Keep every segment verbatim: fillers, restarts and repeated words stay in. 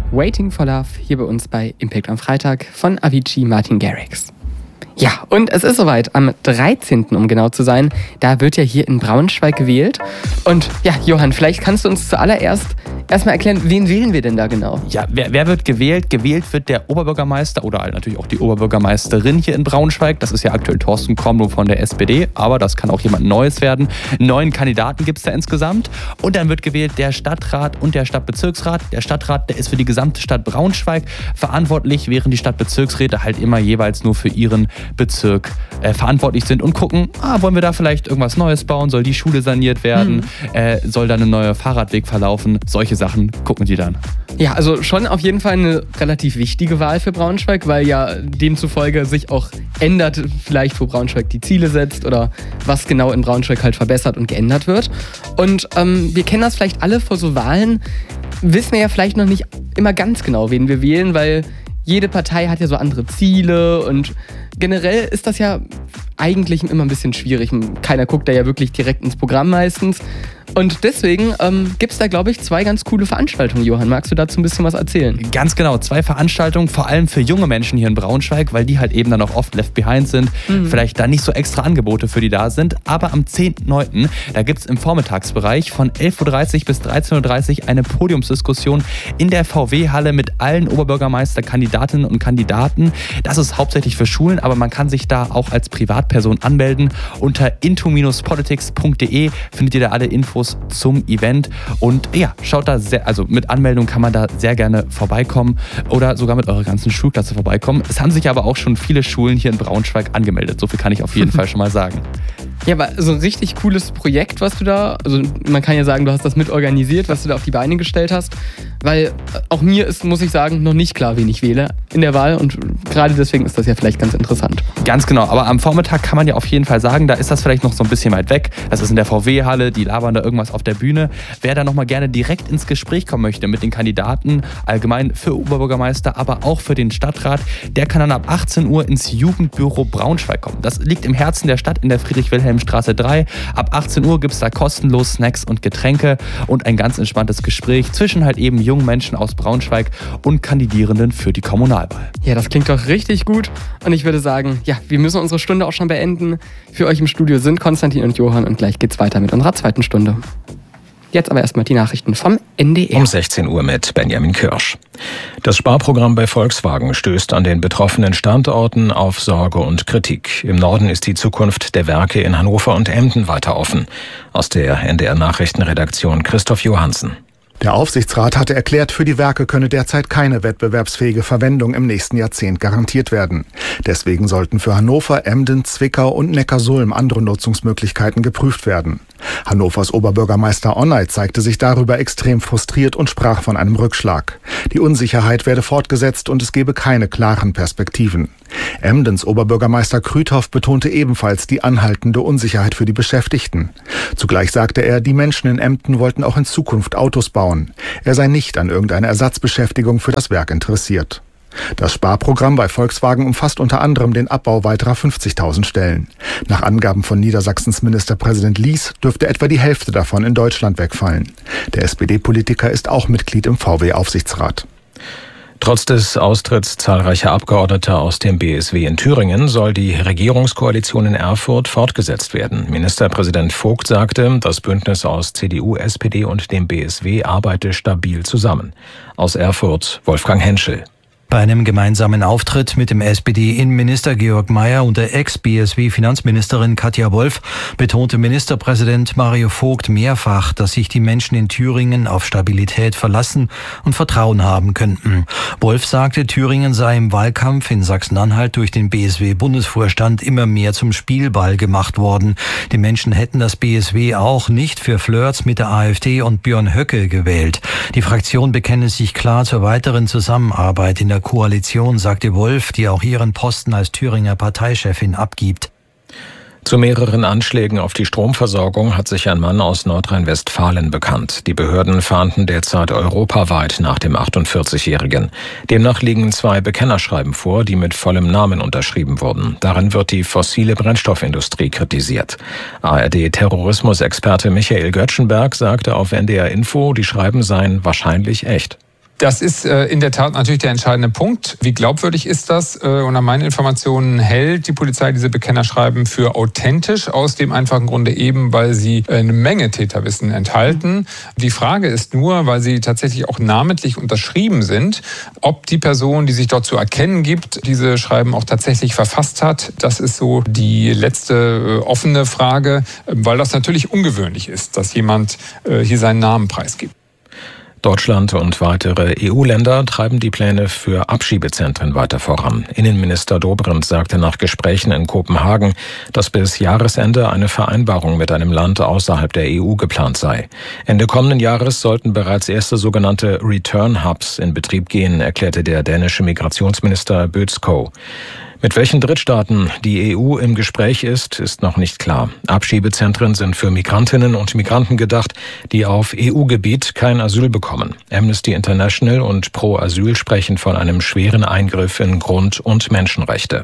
Waiting for Love hier bei uns bei Impact am Freitag von Avicii Martin Garrix. Ja, und es ist soweit, am dreizehnten um genau zu sein, da wird ja hier in Braunschweig gewählt. Und ja, Johann, vielleicht kannst du uns zuallererst erstmal erklären, wen wählen wir denn da genau? Ja, wer, wer wird gewählt? Gewählt wird der Oberbürgermeister oder natürlich auch die Oberbürgermeisterin hier in Braunschweig. Das ist ja aktuell Thorsten Kornblum von der S P D, aber das kann auch jemand Neues werden. Neun Kandidaten gibt es da insgesamt. Und dann wird gewählt der Stadtrat und der Stadtbezirksrat. Der Stadtrat, der ist für die gesamte Stadt Braunschweig verantwortlich, während die Stadtbezirksräte halt immer jeweils nur für ihren Bezirk äh, verantwortlich sind und gucken, ah, wollen wir da vielleicht irgendwas Neues bauen? Soll die Schule saniert werden? Mhm. Äh, soll da ein neuer Fahrradweg verlaufen? Solche Sachen gucken die dann. Ja, also schon auf jeden Fall eine relativ wichtige Wahl für Braunschweig, weil ja demzufolge sich auch ändert, vielleicht wo Braunschweig die Ziele setzt oder was genau in Braunschweig halt verbessert und geändert wird. Und ähm, wir kennen das vielleicht alle vor so Wahlen, wissen wir ja vielleicht noch nicht immer ganz genau, wen wir wählen, weil jede Partei hat ja so andere Ziele und generell ist das ja eigentlich immer ein bisschen schwierig. Keiner guckt da ja wirklich direkt ins Programm meistens. Und deswegen ähm, gibt es da, glaube ich, zwei ganz coole Veranstaltungen. Johann, magst du dazu ein bisschen was erzählen? Ganz genau, zwei Veranstaltungen, vor allem für junge Menschen hier in Braunschweig, weil die halt eben dann auch oft left behind sind, mhm. vielleicht da nicht so extra Angebote für die da sind. Aber am zehnten neunten da gibt es im Vormittagsbereich von elf Uhr dreißig bis dreizehn Uhr dreißig eine Podiumsdiskussion in der V W-Halle mit allen Oberbürgermeisterkandidatinnen und Kandidaten. Das ist hauptsächlich für Schulen, aber man kann sich da auch als Privatperson anmelden. Unter into dash politics punkt de findet ihr da alle Infos zum Event und ja, schaut da sehr, also mit Anmeldung kann man da sehr gerne vorbeikommen oder sogar mit eurer ganzen Schulklasse vorbeikommen. Es haben sich aber auch schon viele Schulen hier in Braunschweig angemeldet, so viel kann ich auf jeden Fall schon mal sagen. Ja, aber so ein richtig cooles Projekt, was du da, also man kann ja sagen, du hast das mit organisiert, was du da auf die Beine gestellt hast, weil auch mir ist, muss ich sagen, noch nicht klar, wen ich wähle in der Wahl und gerade deswegen ist das ja vielleicht ganz interessant. Ganz genau, aber am Vormittag kann man ja auf jeden Fall sagen, da ist das vielleicht noch so ein bisschen weit weg, das ist in der V W-Halle, die labern da irgendwas auf der Bühne. Wer da nochmal gerne direkt ins Gespräch kommen möchte mit den Kandidaten, allgemein für Oberbürgermeister, aber auch für den Stadtrat, der kann dann ab achtzehn Uhr ins Jugendbüro Braunschweig kommen. Das liegt im Herzen der Stadt in der Friedrich-Wilhelm-Straße drei. Ab achtzehn Uhr gibt es da kostenlos Snacks und Getränke und ein ganz entspanntes Gespräch zwischen halt eben jungen Menschen aus Braunschweig und Kandidierenden für die Kommunalwahl. Ja, das klingt doch richtig gut und ich würde sagen, ja, wir müssen unsere Stunde auch schon beenden. Für euch im Studio sind Konstantin und Johann und gleich geht's weiter mit unserer zweiten Stunde. Jetzt aber erstmal die Nachrichten vom N D R. Um sechzehn Uhr mit Benjamin Kirsch. Das Sparprogramm bei Volkswagen stößt an den betroffenen Standorten auf Sorge und Kritik. Im Norden ist die Zukunft der Werke in Hannover und Emden weiter offen. Aus der N D R-Nachrichtenredaktion Christoph Johansen. Der Aufsichtsrat hatte erklärt, für die Werke könne derzeit keine wettbewerbsfähige Verwendung im nächsten Jahrzehnt garantiert werden. Deswegen sollten für Hannover, Emden, Zwickau und Neckarsulm andere Nutzungsmöglichkeiten geprüft werden. Hannovers Oberbürgermeister Onay zeigte sich darüber extrem frustriert und sprach von einem Rückschlag. Die Unsicherheit werde fortgesetzt und es gebe keine klaren Perspektiven. Emdens Oberbürgermeister Krüthoff betonte ebenfalls die anhaltende Unsicherheit für die Beschäftigten. Zugleich sagte er, die Menschen in Emden wollten auch in Zukunft Autos bauen. Er sei nicht an irgendeine Ersatzbeschäftigung für das Werk interessiert. Das Sparprogramm bei Volkswagen umfasst unter anderem den Abbau weiterer fünfzigtausend Stellen. Nach Angaben von Niedersachsens Ministerpräsident Lies dürfte etwa die Hälfte davon in Deutschland wegfallen. Der S P D-Politiker ist auch Mitglied im V W-Aufsichtsrat. Trotz des Austritts zahlreicher Abgeordneter aus dem B S W in Thüringen soll die Regierungskoalition in Erfurt fortgesetzt werden. Ministerpräsident Vogt sagte, das Bündnis aus C D U, S P D und dem B S W arbeite stabil zusammen. Aus Erfurt Wolfgang Henschel. Bei einem gemeinsamen Auftritt mit dem S P D-Innenminister Georg Mayer und der Ex-B S W-Finanzministerin Katja Wolf betonte Ministerpräsident Mario Vogt mehrfach, dass sich die Menschen in Thüringen auf Stabilität verlassen und Vertrauen haben könnten. Wolf sagte, Thüringen sei im Wahlkampf in Sachsen-Anhalt durch den B S W-Bundesvorstand immer mehr zum Spielball gemacht worden. Die Menschen hätten das B S W auch nicht für Flirts mit der AfD und Björn Höcke gewählt. Die Fraktion bekenne sich klar zur weiteren Zusammenarbeit in der Koalition, sagte Wolf, die auch ihren Posten als Thüringer Parteichefin abgibt. Zu mehreren Anschlägen auf die Stromversorgung hat sich ein Mann aus Nordrhein-Westfalen bekannt. Die Behörden fahnden derzeit europaweit nach dem achtundvierzigjährigen. Demnach liegen zwei Bekennerschreiben vor, die mit vollem Namen unterschrieben wurden. Darin wird die fossile Brennstoffindustrie kritisiert. A R D-Terrorismusexperte Michael Göttschenberg sagte auf N D R Info, die Schreiben seien wahrscheinlich echt. Das ist äh, in der Tat natürlich der entscheidende Punkt. Wie glaubwürdig ist das? Äh, und nach meinen Informationen hält die Polizei diese Bekennerschreiben für authentisch, aus dem einfachen Grunde eben, weil sie äh, eine Menge Täterwissen enthalten. Die Frage ist nur, weil sie tatsächlich auch namentlich unterschrieben sind, ob die Person, die sich dort zu erkennen gibt, diese Schreiben auch tatsächlich verfasst hat. Das ist so die letzte äh, offene Frage, äh, weil das natürlich ungewöhnlich ist, dass jemand äh, hier seinen Namen preisgibt. Deutschland und weitere E U-Länder treiben die Pläne für Abschiebezentren weiter voran. Innenminister Dobrindt sagte nach Gesprächen in Kopenhagen, dass bis Jahresende eine Vereinbarung mit einem Land außerhalb der E U geplant sei. Ende kommenden Jahres sollten bereits erste sogenannte Return-Hubs in Betrieb gehen, erklärte der dänische Migrationsminister Bødskov. Mit welchen Drittstaaten die E U im Gespräch ist, ist noch nicht klar. Abschiebezentren sind für Migrantinnen und Migranten gedacht, die auf E U-Gebiet kein Asyl bekommen. Amnesty International und Pro Asyl sprechen von einem schweren Eingriff in Grund- und Menschenrechte.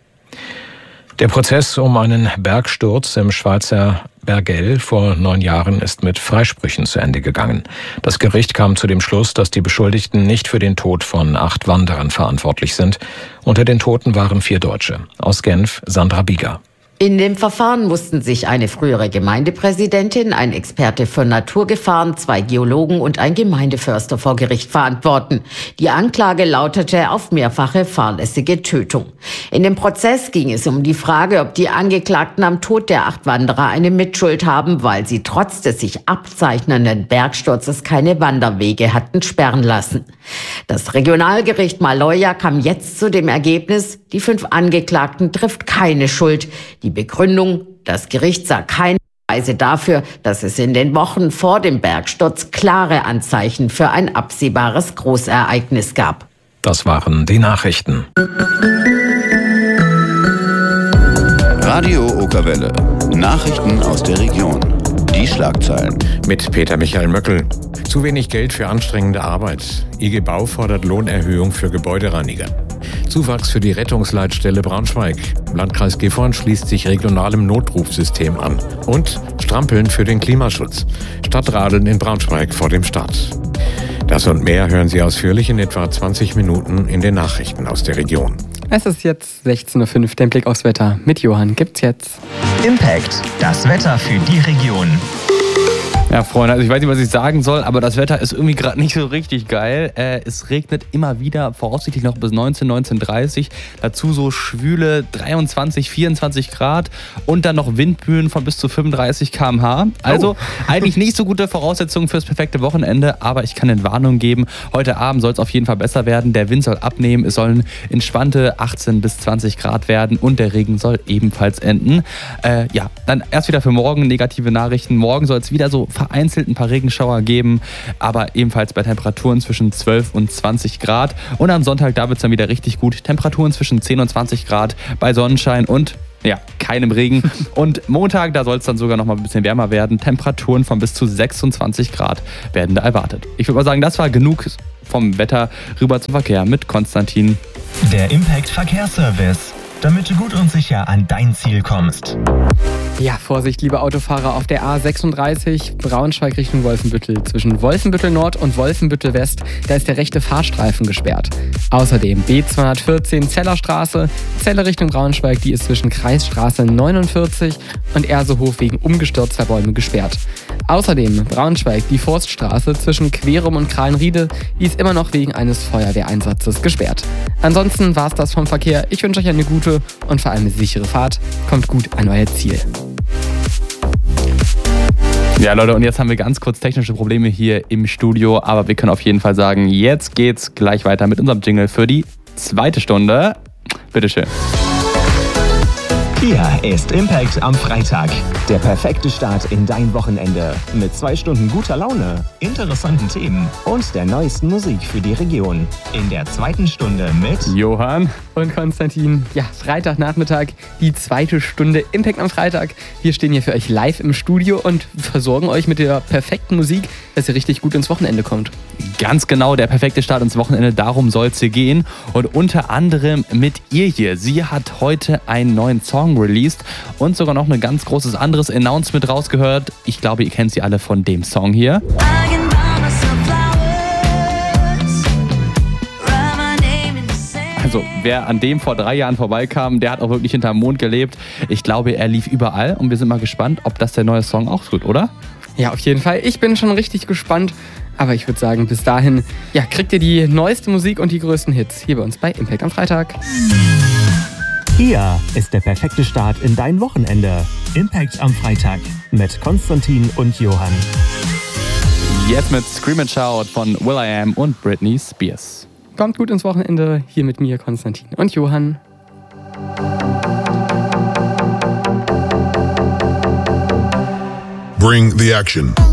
Der Prozess um einen Bergsturz im Schweizer Bergell vor neun Jahren ist mit Freisprüchen zu Ende gegangen. Das Gericht kam zu dem Schluss, dass die Beschuldigten nicht für den Tod von acht Wanderern verantwortlich sind. Unter den Toten waren vier Deutsche. Aus Genf Sandra Bieger. In dem Verfahren mussten sich eine frühere Gemeindepräsidentin, ein Experte für Naturgefahren, zwei Geologen und ein Gemeindeförster vor Gericht verantworten. Die Anklage lautete auf mehrfache fahrlässige Tötung. In dem Prozess ging es um die Frage, ob die Angeklagten am Tod der acht Wanderer eine Mitschuld haben, weil sie trotz des sich abzeichnenden Bergsturzes keine Wanderwege hatten sperren lassen. Das Regionalgericht Maloja kam jetzt zu dem Ergebnis, die fünf Angeklagten trifft keine Schuld. Die Begründung, das Gericht sah keine Beweise dafür, dass es in den Wochen vor dem Bergsturz klare Anzeichen für ein absehbares Großereignis gab. Das waren die Nachrichten. Radio Okerwelle. Nachrichten aus der Region. Die Schlagzeilen. Mit Peter Michael Möckel. Zu wenig Geld für anstrengende Arbeit. I G Bau fordert Lohnerhöhung für Gebäudereiniger. Zuwachs für die Rettungsleitstelle Braunschweig. Landkreis Gifhorn schließt sich regionalem Notrufsystem an. Und Strampeln für den Klimaschutz. Stadtradeln in Braunschweig vor dem Start. Das und mehr hören Sie ausführlich in etwa zwanzig Minuten in den Nachrichten aus der Region. Es ist jetzt sechzehn Uhr fünf, der Blick aufs Wetter mit Johann gibt's jetzt. Impact, das Wetter für die Region. Ja, Freunde, also ich weiß nicht, was ich sagen soll, aber das Wetter ist irgendwie gerade nicht so richtig geil. Äh, es regnet immer wieder, voraussichtlich noch bis neunzehn, neunzehn Uhr dreißig. Dazu so schwüle dreiundzwanzig, vierundzwanzig Grad und dann noch Windböen von bis zu fünfunddreißig Kilometer pro Stunde. Also oh. eigentlich nicht so gute Voraussetzungen fürs perfekte Wochenende, aber ich kann eine Warnung geben. Heute Abend soll es auf jeden Fall besser werden. Der Wind soll abnehmen, es sollen entspannte achtzehn bis zwanzig Grad werden und der Regen soll ebenfalls enden. Äh, ja, dann erst wieder für morgen negative Nachrichten. Morgen soll es wieder so vereinzelt ein paar Regenschauer geben, aber ebenfalls bei Temperaturen zwischen zwölf und zwanzig Grad. Und am Sonntag, da wird es dann wieder richtig gut. Temperaturen zwischen zehn und zwanzig Grad bei Sonnenschein und ja, keinem Regen. Und Montag, da soll es dann sogar noch mal ein bisschen wärmer werden. Temperaturen von bis zu sechsundzwanzig Grad werden da erwartet. Ich würde mal sagen, das war genug vom Wetter. Rüber zum Verkehr mit Konstantin. Der Impact Verkehrsservice, damit du gut und sicher an dein Ziel kommst. Ja, Vorsicht, liebe Autofahrer, auf der A sechsunddreißig Braunschweig Richtung Wolfenbüttel. Zwischen Wolfenbüttel Nord und Wolfenbüttel West, da ist der rechte Fahrstreifen gesperrt. Außerdem B zweihundertvierzehn Zellerstraße, Celle Richtung Braunschweig, die ist zwischen Kreisstraße neunundvierzig und Ersehof wegen umgestürzter Bäume gesperrt. Außerdem Braunschweig, die Forststraße zwischen Querum und Krallenriede, die ist immer noch wegen eines Feuerwehreinsatzes gesperrt. Ansonsten war's das vom Verkehr. Ich wünsche euch eine gute und vor allem eine sichere Fahrt. Kommt gut an euer Ziel. Ja, Leute, und jetzt haben wir ganz kurz technische Probleme hier im Studio, aber wir können auf jeden Fall sagen, jetzt geht's gleich weiter mit unserem Jingle für die zweite Stunde. Bitteschön. Hier ist Impact am Freitag. Der perfekte Start in dein Wochenende. Mit zwei Stunden guter Laune, interessanten Themen und der neuesten Musik für die Region. In der zweiten Stunde mit Johann und Konstantin. Ja, Freitagnachmittag, die zweite Stunde Impact am Freitag. Wir stehen hier für euch live im Studio und versorgen euch mit der perfekten Musik, dass ihr richtig gut ins Wochenende kommt. Ganz genau, der perfekte Start ins Wochenende, darum soll es hier gehen. Und unter anderem mit ihr hier. Sie hat heute einen neuen Song released und sogar noch ein ganz großes anderes Announcement rausgehört. Ich glaube, ihr kennt sie alle von dem Song hier. Also wer an dem vor drei Jahren vorbeikam, der hat auch wirklich hinterm Mond gelebt. Ich glaube, er lief überall und wir sind mal gespannt, ob das der neue Song auch tut, oder? Ja, auf jeden Fall. Ich bin schon richtig gespannt. Aber ich würde sagen, bis dahin, ja, kriegt ihr die neueste Musik und die größten Hits hier bei uns bei Impact am Freitag. Hier ist der perfekte Start in dein Wochenende. Impact am Freitag mit Konstantin und Johann. Jetzt mit Scream and Shout von will.i.am und Britney Spears. Kommt gut ins Wochenende. Hier mit mir, Konstantin und Johann. Bring the action.